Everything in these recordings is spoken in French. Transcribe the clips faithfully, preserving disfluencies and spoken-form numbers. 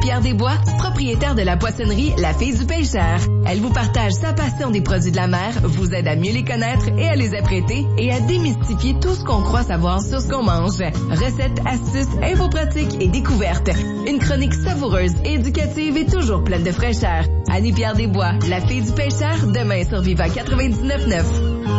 Annie-Pierre Desbois, propriétaire de la poissonnerie La Fille du Pêcheur. Elle vous partage sa passion des produits de la mer, vous aide à mieux les connaître et à les apprêter et à démystifier tout ce qu'on croit savoir sur ce qu'on mange. Recettes, astuces, infos pratiques et découvertes. Une chronique savoureuse, éducative et toujours pleine de fraîcheur. Annie-Pierre Desbois, La Fille du Pêcheur, demain sur Viva quatre-vingt-dix-neuf neuf.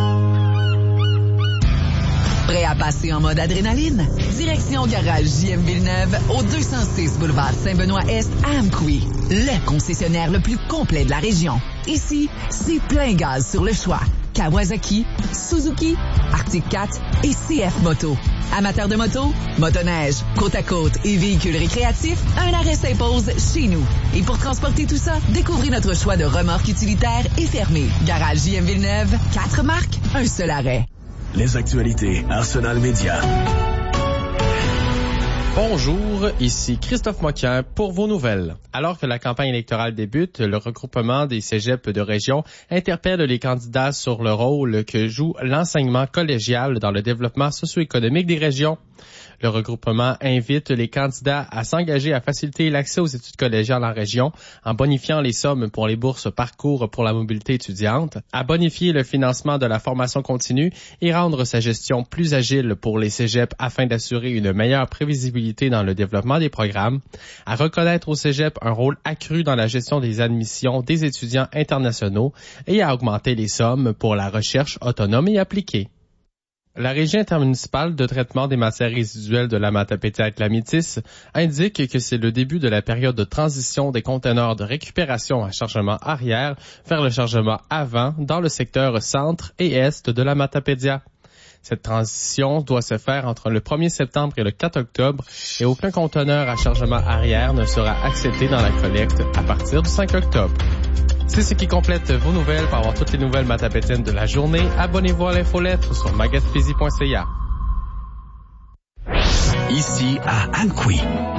Prêt à passer en mode adrénaline? Direction Garage J M Villeneuve au deux cent six boulevard Saint-Benoît-Est à Amqui. Le concessionnaire le plus complet de la région. Ici, c'est plein gaz sur le choix. Kawasaki, Suzuki, Arctic quatre et C F Moto. Amateurs de moto, motoneige, côte à côte et véhicules récréatifs, un arrêt s'impose chez nous. Et pour transporter tout ça, découvrez notre choix de remorques utilitaires et fermées. Garage J M Villeneuve, quatre marques, un seul arrêt. Les actualités Arsenal Média. Bonjour, ici Christophe Moquin pour vos nouvelles. Alors que la campagne électorale débute, le regroupement des cégeps de région interpelle les candidats sur le rôle que joue l'enseignement collégial dans le développement socio-économique des régions. Le regroupement invite les candidats à s'engager à faciliter l'accès aux études collégiales en région en bonifiant les sommes pour les bourses parcours pour la mobilité étudiante, à bonifier le financement de la formation continue et rendre sa gestion plus agile pour les cégeps afin d'assurer une meilleure prévisibilité dans le développement des programmes, à reconnaître au cégep un rôle accru dans la gestion des admissions des étudiants internationaux et à augmenter les sommes pour la recherche autonome et appliquée. La Régie intermunicipale de traitement des matières résiduelles de la Matapédia-Clamitis indique que c'est le début de la période de transition des conteneurs de récupération à chargement arrière vers le chargement avant dans le secteur centre et est de la Matapédia. Cette transition doit se faire entre le premier septembre et le quatre octobre et aucun conteneur à chargement arrière ne sera accepté dans la collecte à partir du cinq octobre. C'est ce qui complète vos nouvelles. Pour avoir toutes les nouvelles matapétiennes de la journée, abonnez-vous à l'infolettre sur magasphysi point c a. Ici à Amqui.